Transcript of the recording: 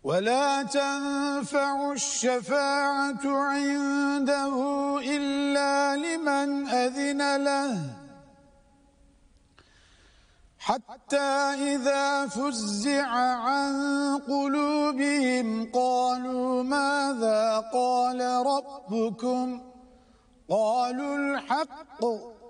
ولا تنفع الشفاعة عنده إلا لمن أذن له حتى إذا فزع عن قلوبهم قالوا ماذا قال ربكم قالوا الحق